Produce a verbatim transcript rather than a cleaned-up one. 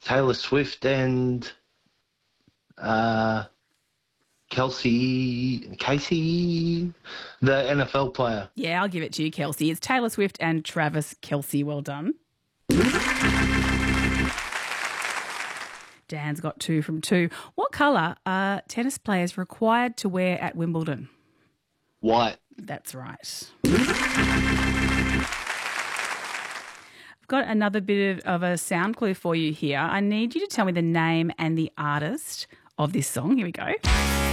Taylor Swift and uh, Kelsey, Casey, the N F L player. Yeah, I'll give it to you, Kelsey. It's Taylor Swift and Travis Kelce. Well done. Dan's got two from two. What colour are tennis players required to wear at Wimbledon? White. That's right. I've got another bit of, of a sound clue for you here. I need you to tell me the name and the artist of this song. Here we go.